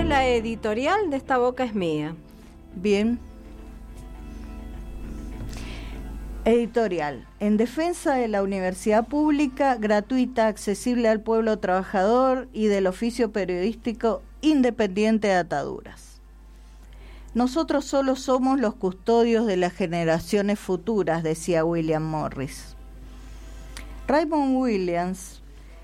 viene la editorial de Esta Boca es Mía. Bien. Editorial. En defensa de la universidad pública, gratuita, accesible al pueblo trabajador y del oficio periodístico independiente de ataduras. Nosotros solo somos los custodios de las generaciones futuras, decía William Morris. Raymond Williams,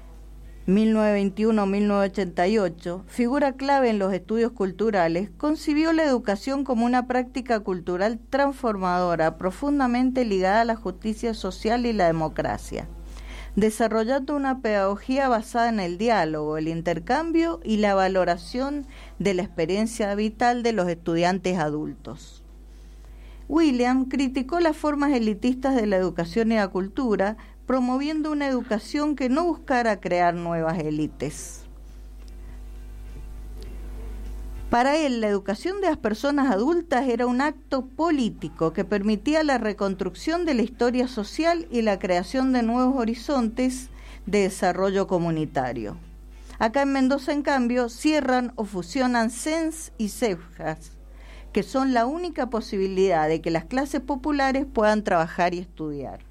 1921-1988, figura clave en los estudios culturales, concibió la educación como una práctica cultural transformadora, profundamente ligada a la justicia social y la democracia, desarrollando una pedagogía basada en el diálogo, el intercambio y la valoración de la experiencia vital de los estudiantes adultos. William criticó las formas elitistas de la educación y la cultura, promoviendo una educación que no buscara crear nuevas élites. Para él, la educación de las personas adultas era un acto político que permitía la reconstrucción de la historia social y la creación de nuevos horizontes de desarrollo comunitario. Acá en Mendoza, en cambio, cierran o fusionan CENS y CEFJAS, que son la única posibilidad de que las clases populares puedan trabajar y estudiar.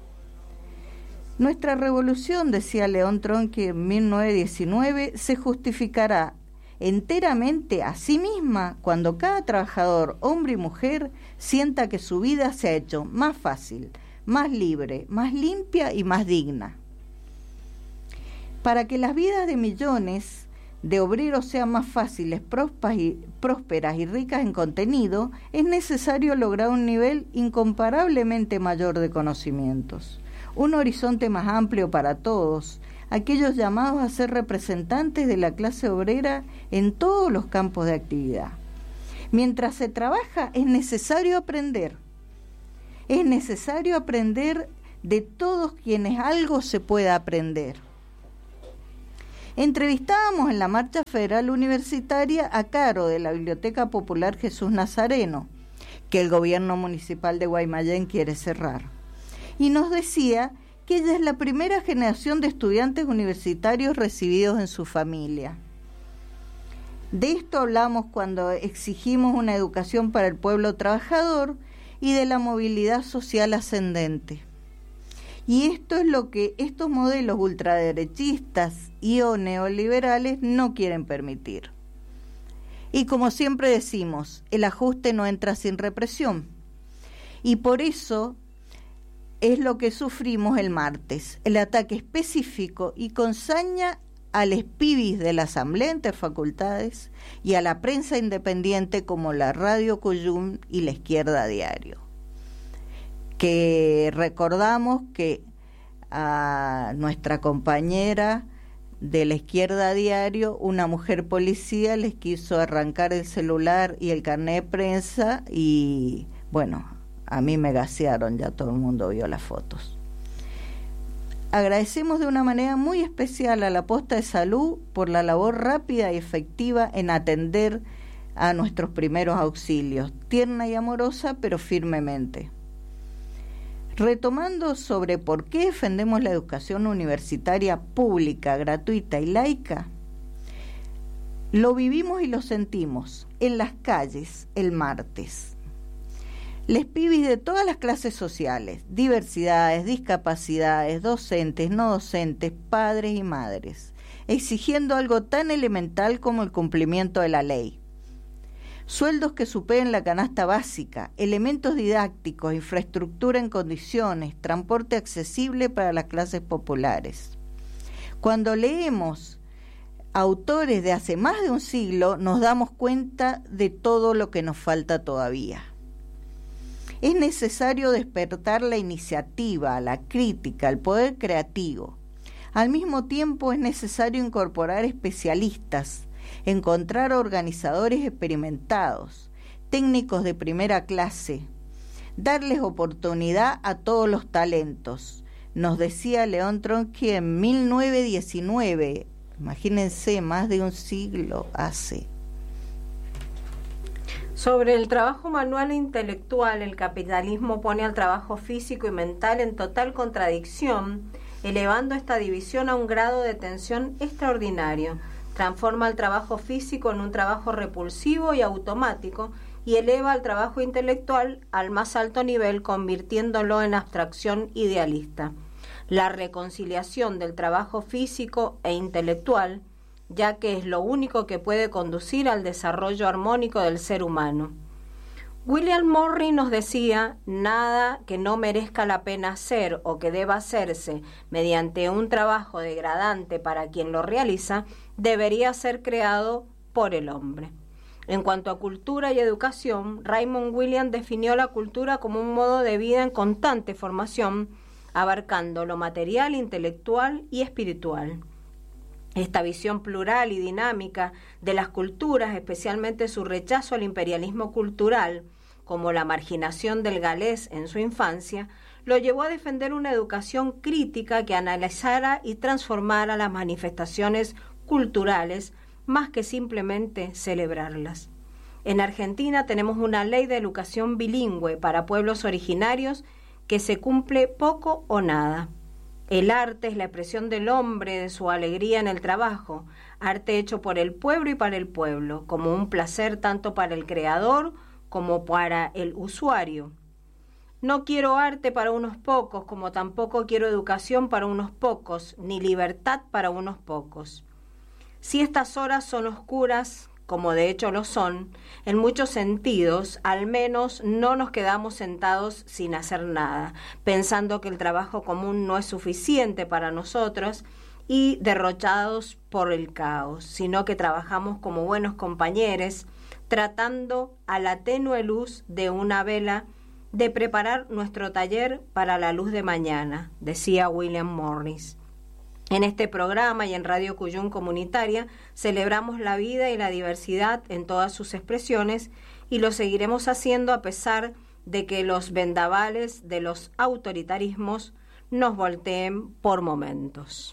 Nuestra revolución, decía León Trotsky en 1919, se justificará enteramente a sí misma cuando cada trabajador, hombre y mujer, sienta que su vida se ha hecho más fácil, más libre, más limpia y más digna. Para que las vidas de millones de obreros sean más fáciles, prósperas y ricas en contenido, es necesario lograr un nivel incomparablemente mayor de conocimientos. Un horizonte más amplio para todos, aquellos llamados a ser representantes de la clase obrera en todos los campos de actividad. Mientras se trabaja, es necesario aprender. Es necesario aprender de todos quienes algo se pueda aprender. Entrevistábamos en la Marcha Federal Universitaria a Caro de la Biblioteca Popular Jesús Nazareno, que el gobierno municipal de Guaymallén quiere cerrar. Y nos decía que ella es la primera generación de estudiantes universitarios recibidos en su familia. De esto hablamos cuando exigimos una educación para el pueblo trabajador y de la movilidad social ascendente. Y esto es lo que estos modelos ultraderechistas y o neoliberales no quieren permitir. Y como siempre decimos, el ajuste no entra sin represión. Y por eso es lo que sufrimos el martes, el ataque específico y con saña al espibis de la Asamblea Interfacultades y a la prensa independiente como la Radio Cuyum y La Izquierda Diario. Que recordamos que a nuestra compañera de La Izquierda Diario, una mujer policía, les quiso arrancar el celular y el carnet de prensa y, bueno, a mí me gasearon, ya todo el mundo vio las fotos. Agradecemos de una manera muy especial a la Posta de Salud por la labor rápida y efectiva en atender a nuestros primeros auxilios, tierna y amorosa, pero firmemente. Retomando sobre por qué defendemos la educación universitaria pública, gratuita y laica, lo vivimos y lo sentimos en las calles el martes. Les pibis de todas las clases sociales, diversidades, discapacidades, docentes, no docentes, padres y madres, exigiendo algo tan elemental como el cumplimiento de la ley. Sueldos que superen la canasta básica, elementos didácticos, infraestructura en condiciones, transporte accesible para las clases populares. Cuando leemos autores de hace más de un siglo, nos damos cuenta de todo lo que nos falta todavía. Es necesario despertar la iniciativa, la crítica, el poder creativo. Al mismo tiempo es necesario incorporar especialistas, encontrar organizadores experimentados, técnicos de primera clase, darles oportunidad a todos los talentos. Nos decía León Trotsky en 1919, imagínense, más de un siglo hace. Sobre el trabajo manual e intelectual, el capitalismo pone al trabajo físico y mental en total contradicción, elevando esta división a un grado de tensión extraordinario. transforma el trabajo físico en un trabajo repulsivo y automático y eleva el trabajo intelectual al más alto nivel, convirtiéndolo en abstracción idealista. La reconciliación del trabajo físico e intelectual, ya que es lo único que puede conducir al desarrollo armónico del ser humano. William Morris nos decía: nada que no merezca la pena hacer o que deba hacerse mediante un trabajo degradante para quien lo realiza, debería ser creado por el hombre. En cuanto a cultura y educación, Raymond Williams definió la cultura como un modo de vida en constante formación, abarcando lo material, intelectual y espiritual. Esta visión plural y dinámica de las culturas, especialmente su rechazo al imperialismo cultural, como la marginación del galés en su infancia, lo llevó a defender una educación crítica que analizara y transformara las manifestaciones culturales más que simplemente celebrarlas. En Argentina tenemos una ley de educación bilingüe para pueblos originarios que se cumple poco o nada. El arte es la expresión del hombre, de su alegría en el trabajo, arte hecho por el pueblo y para el pueblo, como un placer tanto para el creador como para el usuario. No quiero arte para unos pocos, como tampoco quiero educación para unos pocos, ni libertad para unos pocos. Si estas horas son oscuras, como de hecho lo son, en muchos sentidos, al menos no nos quedamos sentados sin hacer nada, pensando que el trabajo común no es suficiente para nosotros y derrochados por el caos, sino que trabajamos como buenos compañeros, tratando a la tenue luz de una vela de preparar nuestro taller para la luz de mañana, decía William Morris. En este programa y en Radio Cuyún Comunitaria celebramos la vida y la diversidad en todas sus expresiones y lo seguiremos haciendo a pesar de que los vendavales de los autoritarismos nos volteen por momentos.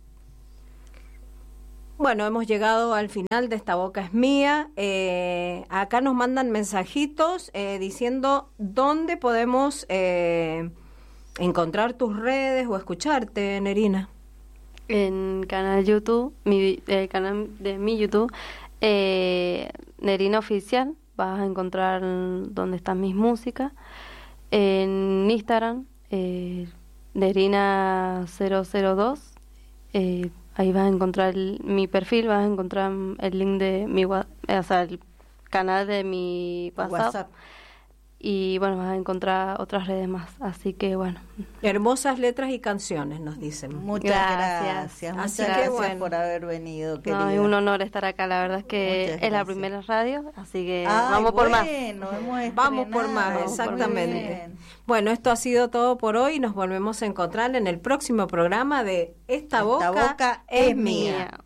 Bueno, hemos llegado al final de Esta Boca es Mía. Acá nos mandan mensajitos diciendo dónde podemos encontrar tus redes o escucharte, Nerina. En canal YouTube, el canal de mi YouTube, Nerina Oficial, vas a encontrar donde están mis músicas. En Instagram, Nerina002, ahí vas a encontrar mi perfil, vas a encontrar el link de mi el canal de mi WhatsApp. Y bueno, vas a encontrar otras redes más, así que bueno. Hermosas letras y canciones, nos dicen. Muchas gracias. Muchas gracias por haber venido, querida. No, es un honor estar acá, la verdad es que es la primera radio, así que vamos por más. Vamos por más, exactamente. Bueno, esto ha sido todo por hoy, nos volvemos a encontrar en el próximo programa de Esta Boca es Mía.